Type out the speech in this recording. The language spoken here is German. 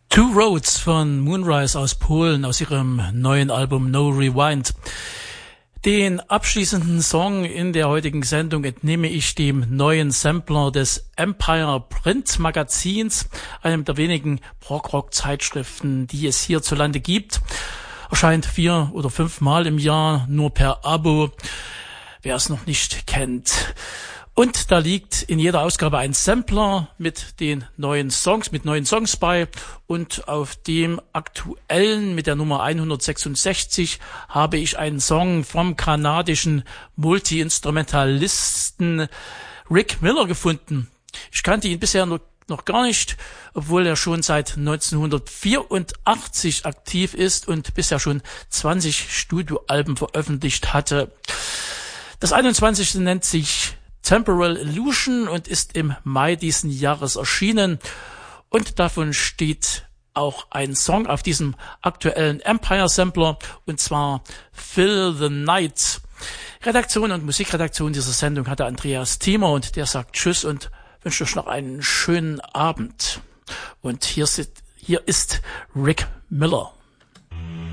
Two Roads von Moonrise aus Polen aus ihrem neuen Album No Rewind. Den abschließenden Song in der heutigen Sendung entnehme ich dem neuen Sampler des Empire Print Magazins, einem der wenigen Prog-Rock-Zeitschriften, die es hierzulande gibt. Erscheint 4 oder 5 Mal im Jahr, nur per Abo, wer es noch nicht kennt. Und da liegt in jeder Ausgabe ein Sampler mit neuen Songs bei. Und auf dem aktuellen mit der Nummer 166 habe ich einen Song vom kanadischen Multi-Instrumentalisten Rick Miller gefunden. Ich kannte ihn bisher noch gar nicht, obwohl er schon seit 1984 aktiv ist und bisher schon 20 Studioalben veröffentlicht hatte. Das 21. nennt sich Temporal Illusion und ist im Mai diesen Jahres erschienen. Und davon steht auch ein Song auf diesem aktuellen Empire Sampler, und zwar Fill the Night. Redaktion und Musikredaktion dieser Sendung hatte Andreas Thiemer, und der sagt Tschüss und wünscht euch noch einen schönen Abend. Und hier ist Rick Miller.